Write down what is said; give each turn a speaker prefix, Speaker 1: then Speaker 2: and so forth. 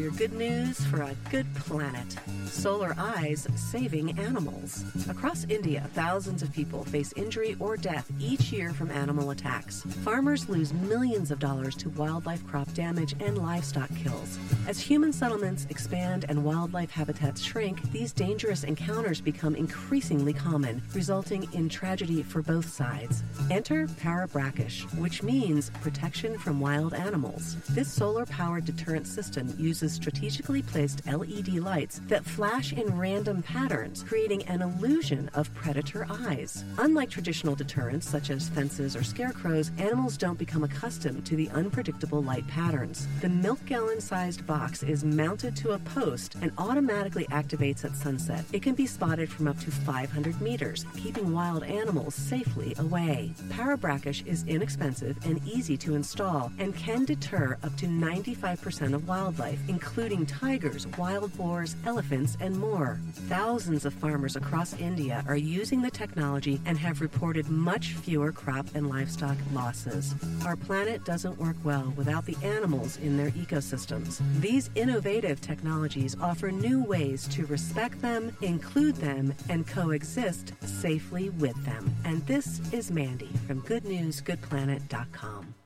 Speaker 1: your good news for a good planet. Solar eyes saving animals. Across India, thousands of people face injury or death each year from animal attacks. Farmers lose millions of dollars to wildlife crop damage and livestock kills. As human settlements expand and wildlife habitats shrink, these dangerous encounters become increasingly common, resulting in tragedy for both sides. Enter Parabrakish, which means protection from wild animals. This solar-powered deterrent system uses strategically placed LED lights that flash in random patterns, creating an illusion of predator eyes. Unlike traditional deterrents such as fences or scarecrows, animals don't become accustomed to the unpredictable light patterns. The milk-gallon-sized box is mounted to a post and automatically activates at sunset. It can be spotted from up to 500 meters, keeping wild animals safely away. Parabrakish is inexpensive and easy to install and can deter up to 95% of wildlife, including tigers, wild boars, elephants, and more. Thousands of farmers across India are using the technology and have reported much fewer crop and livestock losses. Our planet doesn't work well without the animals in their ecosystems. These innovative technologies offer new ways to respect them, include them, and coexist safely with them. And this is Mandy from GoodNewsGoodPlanet.com.